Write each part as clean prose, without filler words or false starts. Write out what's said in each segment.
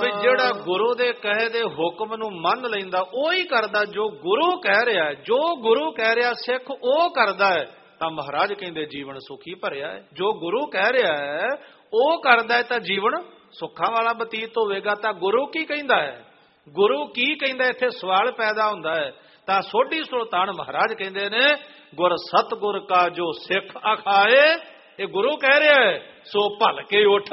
ਵੀ ਜਿਹੜਾ ਗੁਰੂ ਦੇ ਕਹੇ ਦੇ ਹੁਕਮ ਨੂੰ ਮੰਨ ਲੈਂਦਾ ਉਹੀ ਕਰਦਾ ਜੋ ਗੁਰੂ ਕਹਿ ਰਿਹਾ ਹੈ। ਜੋ ਗੁਰੂ ਕਹਿ ਰਿਹਾ ਸਿੱਖ ਉਹ ਕਰਦਾ ਹੈ ਤਾਂ ਮਹਾਰਾਜ ਕਹਿੰਦੇ ਜੀਵਨ ਸੁਖੀ ਭਰਿਆ ਹੈ। ਜੋ ਗੁਰੂ ਕਹਿ ਰਿਹਾ ਹੈ ਉਹ ਕਰਦਾ ਹੈ ਤਾਂ ਜੀਵਨ ਸੁੱਖਾਂ ਵਾਲਾ ਬਤੀਤ ਹੋਵੇਗਾ। ਤਾਂ ਗੁਰੂ ਕੀ ਕਹਿੰਦਾ ਹੈ, ਗੁਰੂ ਕੀ ਕਹਿੰਦਾ, ਇੱਥੇ ਸਵਾਲ ਪੈਦਾ ਹੁੰਦਾ ਹੈ। ਤਾਂ ਸੋਢੀ ਸੁਲਤਾਨ ਮਹਾਰਾਜ ਕਹਿੰਦੇ ਨੇ ਗੁਰ ਸਤਿਗੁਰ ਕਾ ਜੋ ਸਿੱਖ ਅਖਾਏ, ਇਹ ਗੁਰੂ ਕਹਿ ਰਿਹਾ ਹੈ ਸੋ ਭਲ ਕੇ ਉੱਠ।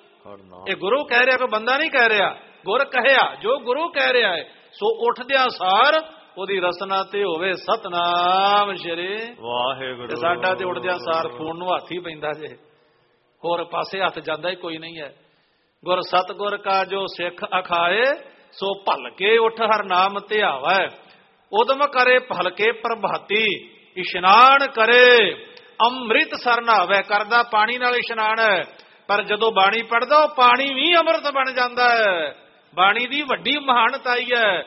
ਇਹ ਗੁਰੂ ਕਹਿ ਰਿਹਾ, ਕੋਈ ਬੰਦਾ ਨਹੀਂ ਕਹਿ ਰਿਹਾ। ਗੁਰ ਕਹਿਆ, ਜੋ ਗੁਰੂ ਕਹਿ ਰਿਹਾ ਹੈ ਸੋ ਉੱਠਦਿਆਂ ਸਾਰ ਉਹਦੀ ਰਸਨਾ ਤੇ ਹੋਵੇ ਸਤਨਾਮ ਸ਼੍ਰੀ ਵਾਹਿਗੁਰੂ। ਸਾਡਾ ਤੇ ਉੱਠਦਿਆਂ ਸਾਰ ਫੋਨ ਨੂੰ ਹੱਥ ਹੀ ਪੈਂਦਾ ਜੇ, ਹੋਰ ਪਾਸੇ ਹੱਥ ਜਾਂਦਾ ਹੀ ਕੋਈ ਨਹੀਂ ਹੈ। ਗੁਰ ਸਤਿਗੁਰ ਕਾ ਜੋ ਸਿੱਖ ਅਖਾਏ ਸੋ ਭਲ ਕੇ ਉੱਠ ਹਰ ਨਾਮ ਧਿਆਵੈ। ਉਦਮ ਕਰੇ ਭਲ ਕੇ ਪ੍ਰਭਾਤੀ, ਇਸ਼ਨਾਨ ਕਰੇ ਅੰਮ੍ਰਿਤ ਸਰ ਨਹਾਵੈ। ਕਰਦਾ ਪਾਣੀ ਨਾਲ ਇਸ਼ਨਾਨ ਹੈ, ਪਰ ਜਦੋਂ ਬਾਣੀ ਪੜ੍ਹਦਾ ਉਹ ਪਾਣੀ ਵੀ ਅੰਮ੍ਰਿਤ ਬਣ ਜਾਂਦਾ ਹੈ। ਬਾਣੀ ਦੀ ਵੱਡੀ ਮਹਾਨਤਾ ਹੀ ਹੈ।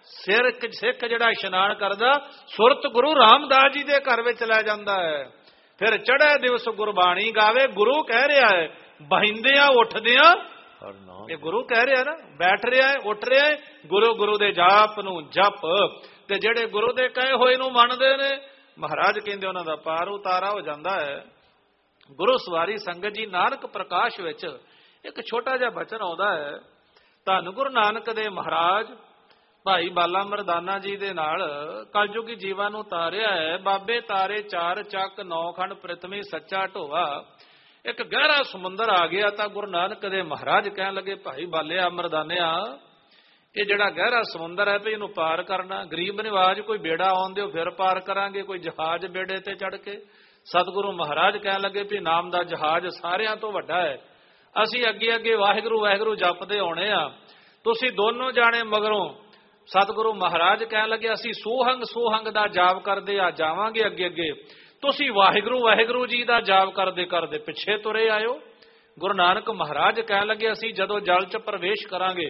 ਸਿੱਖ ਜਿਹੜਾ ਇਸ਼ਨਾਨ ਕਰਦਾ ਸੁਰਤ ਗੁਰੂ ਰਾਮਦਾਸ ਜੀ ਦੇ ਘਰ ਵਿੱਚ ਲੈ ਜਾਂਦਾ ਹੈ। ਫਿਰ ਚੜ੍ਹੇ ਦਿਵਸ ਗੁਰਬਾਣੀ ਗਾਵੇ। ਗੁਰੂ ਕਹਿ ਰਿਹਾ ਹੈ ਬਹਿੰਦਿਆਂ ਉੱਠਦਿਆਂ, ਇਹ ਗੁਰੂ ਕਹਿ ਰਿਹਾ ਨਾ, ਬੈਠ ਰਿਹਾ ਹੈ ਉੱਠ ਰਿਹਾ ਹੈ, ਗੁਰੂ ਦੇ ਜਾਪ ਨੂੰ ਜਪ। ਤੇ ਜਿਹੜੇ ਗੁਰੂ ਦੇ ਕਹੇ ਹੋਏ ਨੂੰ ਮੰਨਦੇ ਨੇ ਮਹਾਰਾਜ ਕਹਿੰਦੇ ਉਹਨਾਂ ਦਾ ਪਾਰ ਉਤਾਰਾ ਹੋ ਜਾਂਦਾ ਹੈ। ਗੁਰੂ ਸਵਾਰੀ ਸੰਗਤ ਜੀ, ਨਾਨਕ ਪ੍ਰਕਾਸ਼ ਵਿੱਚ ਇੱਕ ਛੋਟਾ ਜਿਹਾ ਬਚਨ ਆਉਂਦਾ ਹੈ। ਧੰਨ ਗੁਰੂ ਨਾਨਕ ਦੇ ਮਹਾਰਾਜ ਭਾਈ ਬਾਲਾ ਮਰਦਾਨਾ ਜੀ ਦੇ ਨਾਲ ਕਲਯੁਗੀ ਜੀਵਾਂ ਨੂੰ ਤਾਰਿਆ ਹੈ। ਬਾਬੇ ਤਾਰੇ ਚਾਰ ਚੱਕ ਨੌ ਖੰਡ ਪ੍ਰਿਥਵੀ ਸੱਚਾ ਢੋਵਾ। ਇੱਕ ਗਹਿਰਾ ਸਮੁੰਦਰ ਆ ਗਿਆ ਤਾਂ ਗੁਰੂ ਨਾਨਕ ਦੇ ਮਹਾਰਾਜ ਕਹਿਣ ਲੱਗੇ ਭਾਈ ਬਾਲਿਆ ਮਰਦਾਨਿਆ, ਇਹ ਜਿਹੜਾ ਗਹਿਰਾ ਸਮੁੰਦਰ ਹੈ ਵੀ ਇਹਨੂੰ ਪਾਰ ਕਰਨਾ। ਗਰੀਬ ਨਿਵਾਜ ਕੋਈ ਬੇੜਾ ਆਉਣ ਦਿਓ ਫਿਰ ਪਾਰ ਕਰਾਂਗੇ, ਕੋਈ ਜਹਾਜ਼ ਬੇੜੇ ਤੇ ਚੜ ਕੇ। ਸਤਿਗੁਰੂ ਮਹਾਰਾਜ ਕਹਿਣ ਲੱਗੇ ਵੀ ਨਾਮ ਦਾ ਜਹਾਜ਼ ਸਾਰਿਆਂ ਤੋਂ ਵੱਡਾ ਹੈ। ਅਸੀਂ ਅੱਗੇ ਅੱਗੇ ਵਾਹਿਗੁਰੂ ਵਾਹਿਗੁਰੂ ਜਪਦੇ ਆਉਣੇ ਆ, ਤੁਸੀਂ ਦੋਨੋਂ ਜਾਣੇ ਮਗਰੋਂ। ਸਤਿਗੁਰੂ ਮਹਾਰਾਜ ਕਹਿਣ ਲੱਗੇ ਅਸੀਂ ਸੋਹੰਗ ਦਾ ਜਾਪ ਕਰਦੇ ਆ ਜਾਵਾਂਗੇ ਅੱਗੇ ਅੱਗੇ, ਤੁਸੀਂ ਵਾਹਿਗੁਰੂ ਵਾਹਿਗੁਰੂ ਜੀ ਦਾ ਜਾਪ ਕਰਦੇ ਕਰਦੇ ਪਿੱਛੇ ਤੁਰੇ ਆਇਓ। ਗੁਰੂ ਨਾਨਕ ਮਹਾਰਾਜ ਕਹਿਣ ਲੱਗੇ ਅਸੀਂ ਜਦੋਂ ਜਲ 'ਚ ਪ੍ਰਵੇਸ਼ ਕਰਾਂਗੇ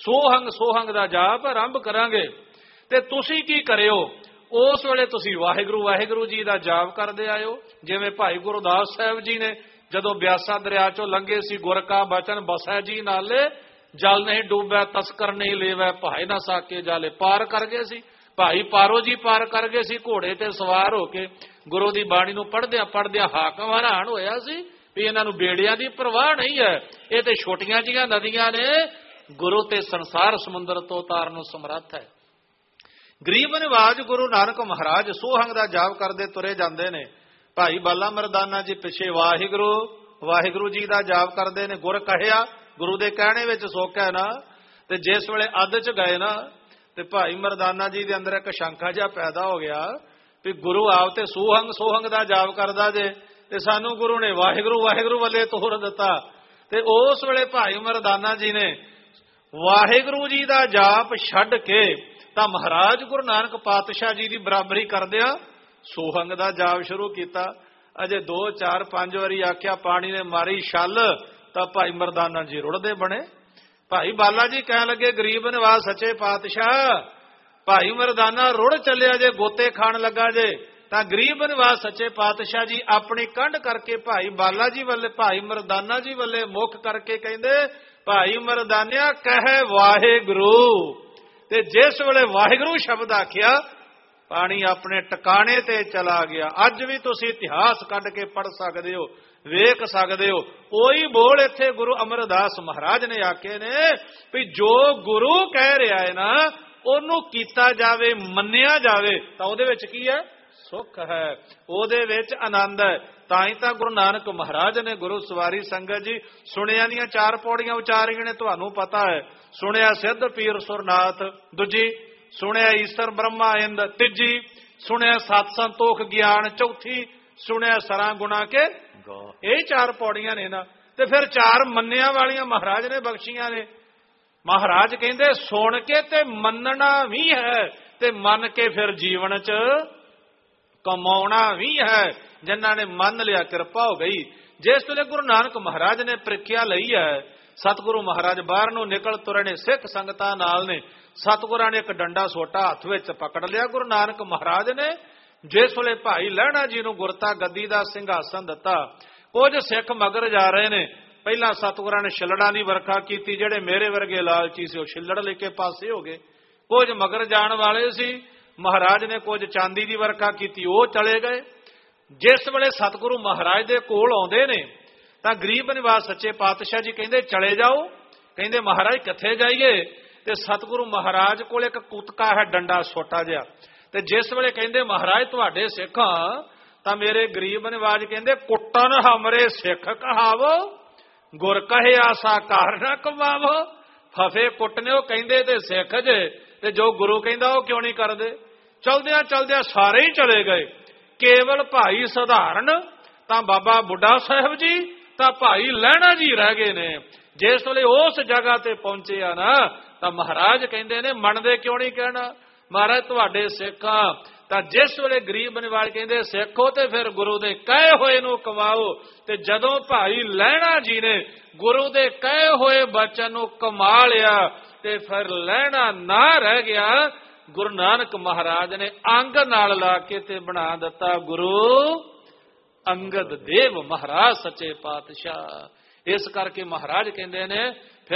ਸੋਹੰਗ ਦਾ ਜਾਪ ਆਰੰਭ ਕਰਾਂਗੇ, ਤੇ ਤੁਸੀਂ ਕੀ ਕਰਿਓ ਉਸ ਵੇਲੇ ਤੁਸੀਂ ਵਾਹਿਗੁਰੂ ਵਾਹਿਗੁਰੂ ਜੀ ਦਾ ਜਾਪ ਕਰਦੇ ਆਇਓ। ਜਿਵੇਂ ਭਾਈ ਗੁਰਦਾਸ ਸਾਹਿਬ ਜੀ ਨੇ ਜਦੋਂ ਬਿਆਸਾ ਦਰਿਆ 'ਚੋਂ ਲੰਘੇ ਸੀ, ਗੁਰ ਕਾ ਬਚਨ ਬਸੈ ਜੀ ਨਾਲੇ, ਜਲ ਨਹੀਂ ਡੂਬੈ ਤਸਕਰ ਨਹੀਂ ਲੇਵੈ, ਭਾਏ ਨਾ ਸਾਕੇ ਜਾਲੇ। ਪਾਰ ਕਰ ਗਏ ਸੀ, ਭਾਈ ਪਾਰੋ ਜੀ ਪਾਰ ਕਰ ਗਏ ਸੀ ਘੋੜੇ ਤੇ ਸਵਾਰ ਹੋ ਕੇ। ਗੁਰੂ ਦੀ ਬਾਣੀ ਨੂੰ ਪੜ੍ਹਦਿਆਂ ਹਾਕਮ ਹੈਰਾਨ ਹੋਇਆ ਸੀ ਵੀ ਇਹਨਾਂ ਨੂੰ ਬੇੜਿਆਂ ਦੀ ਪਰਵਾਹ ਨਹੀਂ ਹੈ, ਇਹ ਤੇ ਛੋਟੀਆਂ ਜੀਆਂ ਨਦੀਆਂ ਨੇ, ਗੁਰੂ ਤੇ ਸੰਸਾਰ ਸਮੁੰਦਰ ਤੋਂ ਤਾਰਨ ਨੂੰ ਸਮਰੱਥ ਹੈ। ਗਰੀਬ ਨਿਵਾਜ ਗੁਰੂ ਨਾਨਕ ਮਹਾਰਾਜ ਸੋਹੰਗ ਦਾ ਜਾਪ ਕਰਦੇ ਤੁਰੇ ਜਾਂਦੇ ਨੇ। ਭਾਈ ਬਾਲਾ ਮਰਦਾਨਾ ਜੀ ਪਿੱਛੇ ਵਾਹਿਗੁਰੂ ਵਾਹਿਗੁਰੂ ਜੀ ਦਾ ਜਾਪ ਕਰਦੇ ਨੇ। ਗੁਰ ਕਹਿਆ, ਗੁਰੂ ਦੇ ਕਹਿਣੇ ਵਿੱਚ ਸੁੱਖ ਹੈ ਨਾ। ਤੇ ਜਿਸ ਵੇਲੇ ਅੱਧ 'ਚ ਗਏ ਨਾ ਤੇ ਭਾਈ ਮਰਦਾਨਾ ਜੀ ਦੇ ਅੰਦਰ ਇੱਕ ਸ਼ੰਕਾ ਜਿਹਾ ਪੈਦਾ ਹੋ ਗਿਆ ਵੀ ਗੁਰੂ ਆਪ ਤੇ ਸੋਹੰਗ ਦਾ ਜਾਪ ਕਰਦਾ ਜੇ ਤੇ ਸਾਨੂੰ ਗੁਰੂ ਨੇ ਵਾਹਿਗੁਰੂ ਵਾਹਿਗੁਰੂ ਵੱਲੇ ਤੋਰ ਦਿੱਤਾ। ਤੇ ਉਸ ਵੇਲੇ ਭਾਈ ਮਰਦਾਨਾ ਜੀ ਨੇ ਵਾਹਿਗੁਰੂ ਜੀ ਦਾ ਜਾਪ ਛੱਡ ਕੇ ਤਾਂ ਮਹਾਰਾਜ ਗੁਰੂ ਨਾਨਕ ਪਾਤਸ਼ਾਹ ਜੀ ਦੀ ਬਰਾਬਰੀ ਕਰਦਿਆਂ ਸੋਹੰਗ ਦਾ ਜਾਪ ਸ਼ੁਰੂ ਕੀਤਾ। ਅਜੇ 2 4 5 ਵਾਰੀ ਆਖਿਆ, ਪਾਣੀ ਨੇ ਮਾਰੀ ਛੱਲ ਤਾਂ ਭਾਈ ਮਰਦਾਨਾ ਜੀ ਰੁੜਦੇ ਬਣੇ। ਭਾਈ ਬਾਲਾ ਜੀ ਕਹਿਣ ਲੱਗੇ ਗਰੀਬ ਨਿਵਾਜ ਸੱਚੇ ਪਾਤਸ਼ਾਹ, ਭਾਈ ਮਰਦਾਨਾ ਰੁੜ ਚੱਲਿਆ ਜੇ, ਗੋਤੇ ਖਾਣ ਲੱਗਾ ਜੇ। ਤਾਂ ਗਰੀਬ ਨਿਵਾਜ ਸੱਚੇ ਪਾਤਸ਼ਾਹ ਜੀ ਆਪਣੀ ਕੰਢ ਕਰਕੇ ਭਾਈ ਬਾਲਾ ਜੀ ਵੱਲੇ ਭਾਈ ਮਰਦਾਨਾ ਜੀ ਵੱਲੇ ਮੁੱਖ ਕਰਕੇ ਕਹਿੰਦੇ ਭਾਈ ਮਰਦਾਨਿਆ ਕਹੇ ਵਾਹਿਗੁਰੂ। ਤੇ ਜਿਸ ਵੇਲੇ ਵਾਹਿਗੁਰੂ ਸ਼ਬਦ ਆਖਿਆ ਪਾਣੀ ਆਪਣੇ ਟਿਕਾਣੇ ਤੇ ਚਲਾ ਗਿਆ। ਅੱਜ ਵੀ ਤੁਸੀਂ ਇਤਿਹਾਸ ਕੱਢ ਕੇ ਪੜ੍ਹ ਸਕਦੇ ਹੋ, ਵੇਖ ਸਕਦੇ ਹੋ। ਉਹੀ ਬੋਲ ਇੱਥੇ ਗੁਰੂ ਅਮਰਦਾਸ ਮਹਾਰਾਜ ਨੇ ਆਖੇ ਨੇ ਵੀ ਜੋ ਗੁਰੂ ਕਹਿ ਰਿਹਾ ਹੈ ਨਾ ਉਹਨੂੰ ਕੀਤਾ ਜਾਵੇ, ਮੰਨਿਆ ਜਾਵੇ ਤਾਂ ਉਹਦੇ ਵਿੱਚ ਕੀ ਹੈ? ਸੁੱਖ ਹੈ, ਉਹਦੇ ਵਿੱਚ ਆਨੰਦ ਹੈ। ਤਾਂ ਹੀ ਤਾਂ ਗੁਰੂ ਨਾਨਕ ਮਹਾਰਾਜ ਨੇ ਗੁਰੂ ਸਵਾਰੀ ਸੰਗਤ ਜੀ ਸੁਣਿਆਂ ਦੀਆਂ 4 ਪੌੜੀਆਂ ਉਚਾਰੀਆਂ ਨੇ, ਤੁਹਾਨੂੰ ਪਤਾ ਹੈ। ਸੁਣਿਆ ਸਿੱਧ ਪੀਰ ਸੁਰਨਾਥ, ਦੂਜੀ ਸੁਣਿਆ ਈਸ਼ਰ ਬ੍ਰਹਮਾ ਇੰਦ, ਤੀਜੀ ਸੁਣਿਆ ਸਤ ਸੰਤੋਖ ਗਿਆਨ, ਚੌਥੀ ਸੁਣਿਆ ਸਰਾਂ ਗੁਣਾ ਕੇ। ਇਹ 4 ਪੌੜੀਆਂ ਨੇ ਨਾ। ਤੇ ਫਿਰ 4 ਮੰਨਿਆਂ ਵਾਲੀਆਂ ਮਹਾਰਾਜ ਨੇ ਬਖਸ਼ੀਆਂ ਨੇ। ਮਹਾਰਾਜ ਕਹਿੰਦੇ ਸੁਣ ਕੇ ਤੇ ਮੰਨਣਾ ਵੀ ਹੈ ਤੇ ਮੰਨ ਕੇ ਫਿਰ ਜੀਵਨ 'ਚ ਕਮਾਉਣਾ ਵੀ ਹੈ। ਜਿਨ੍ਹਾਂ ਨੇ ਮੰਨ ਲਿਆ ਕਿਰਪਾ ਹੋ ਗਈ। ਜਿਸ ਵੇਲੇ ਗੁਰੂ ਨਾਨਕ ਮਹਾਰਾਜ ਨੇ ਪ੍ਰੀਖਿਆ ਲਈ ਹੈ, ਸਤਿਗੁਰੂ ਮਹਾਰਾਜ ਬਾਹਰ ਨੂੰ ਨਿਕਲ ਤੁਰੇ ਨੇ, ਸਿੱਖ ਸੰਗਤਾਂ ਨਾਲ ਨੇ। ਸਤਿਗੁਰਾਂ ਨੇ ਇੱਕ ਡੰਡਾ ਸੋਟਾ ਹੱਥ ਵਿੱਚ ਪਕੜ ਲਿਆ। ਗੁਰੂ ਨਾਨਕ ਮਹਾਰਾਜ ਨੇ ਜਿਸ ਵੇਲੇ ਭਾਈ ਲਹਿਣਾ ਜੀ ਨੂੰ ਗੁਰਤਾ ਗੱਦੀ ਦਾ ਸਿੰਘਾਸਨ ਦਿੱਤਾ, ਕੁਝ ਸਿੱਖ ਮਗਰ ਜਾ ਰਹੇ ਨੇ। ਪਹਿਲਾਂ ਸਤਿਗੁਰਾਂ ਨੇ ਛਿੱਲੜਾਂ ਦੀ ਵਰਖਾ ਕੀਤੀ, ਜਿਹੜੇ ਮੇਰੇ ਵਰਗੇ ਲਾਲਚੀ ਸੀ ਉਹ ਛਿੱਲੜ ਲੈ ਕੇ ਪਾਸੇ ਹੋ ਗਏ। ਕੁਝ ਮਗਰ ਜਾਣ ਵਾਲੇ ਸੀ, ਮਹਾਰਾਜ ਨੇ ਕੁਝ ਚਾਂਦੀ ਦੀ ਵਰਖਾ ਕੀਤੀ, ਉਹ ਚਲੇ ਗਏ। ਜਿਸ ਵੇਲੇ ਸਤਿਗੁਰੂ ਮਹਾਰਾਜ ਦੇ ਕੋਲ ਆਉਂਦੇ ਨੇ ਤਾਂ ਗਰੀਬ ਨਿਵਾਸ ਸੱਚੇ ਪਾਤਸ਼ਾਹ ਜੀ ਕਹਿੰਦੇ ਚਲੇ ਜਾਓ। ਕਹਿੰਦੇ ਮਹਾਰਾਜ ਕਿੱਥੇ ਜਾਈਏ? ਤੇ ਸਤਿਗੁਰੂ ਮਹਾਰਾਜ ਕੋਲ ਇੱਕ ਕੁੱਤਕਾ ਹੈ, ਡੰਡਾ ਛੋਟਾ ਜਿਹਾ। ਤੇ ਜਿਸ ਵੇਲੇ ਕਹਿੰਦੇ ਮਹਾਰਾਜ ਤੁਹਾਡੇ ਸਿੱਖ ਤਾਂ ਮੇਰੇ ਗਰੀਬ ਨਿਵਾਜ ਕਹਿੰਦੇ ਕੁੱਟਨ ਹਮਰੇ ਸਿੱਖ ਕਹਾਵੋ, ਗੁਰ ਕਹੇ ਆਸਾ ਕਾਰ ਨਾ ਕਮਾਵੋ। ਫਫੇ ਕੁੱਟਨੇ ਉਹ ਕਹਿੰਦੇ ਤੇ ਸਿੱਖ ਜੇ, ਤੇ ਜੋ ਗੁਰੂ ਕਹਿੰਦਾ ਉਹ ਕਿਉਂ ਨਹੀਂ ਕਰਦੇ? ਚਲਦਿਆਂ ਚਲਦਿਆਂ ਸਾਰੇ ਹੀ ਚਲੇ ਗਏ, ਕੇਵਲ ਭਾਈ ਸਧਾਰਨ ਤਾਂ ਬਾਬਾ ਬੁੱਢਾ ਸਾਹਿਬ ਜੀ ਤਾਂ ਭਾਈ ਲਹਿਣਾ ਜੀ ਰਹਿ ਗਏ ਨੇ। ਜਿਸ ਵੇਲੇ ਉਸ ਜਗ੍ਹਾ ਤੇ ਪਹੁੰਚੇ ਆ ਨਾ ਤਾਂ ਮਹਾਰਾਜ ਕਹਿੰਦੇ ਨੇ ਮੰਨਦੇ ਕਿਉਂ ਨਹੀਂ ਕਹਿਣਾ? ਮਹਾਰਾਜ ਤੁਹਾਡੇ ਸਿੱਖਾਂ। ਤਾਂ ਜਿਸ ਵੇਲੇ ਗਰੀਬ ਨਿਵਾਜ ਕਹਿੰਦੇ ਸਿੱਖੋ ਤੇ ਫਿਰ ਗੁਰੂ ਦੇ ਕਹੇ ਹੋਏ ਨੂੰ ਕਮਾਓ। ਤੇ ਜਦੋਂ ਭਾਈ ਲਹਿਣਾ ਜੀ ਨੇ ਗੁਰੂ ਦੇ ਕਹੇ ਹੋਏ ਬਚਨ ਨੂੰ ਕਮਾ ਲਿਆ ਤੇ ਫਿਰ ਲਹਿਣਾ ਨਾ ਰਹਿ ਗਿਆ। ਗੁਰੂ ਨਾਨਕ ਮਹਾਰਾਜ ਨੇ ਅੰਗ ਨਾਲ ਲਾ ਕੇ ਤੇ ਬਣਾ ਦਿੱਤਾ ਗੁਰੂ ਅੰਗਦ ਦੇਵ ਮਹਾਰਾਜ ਸੱਚੇ ਪਾਤਸ਼ਾਹ। ਇਸ ਕਰਕੇ ਮਹਾਰਾਜ ਕਹਿੰਦੇ ਨੇ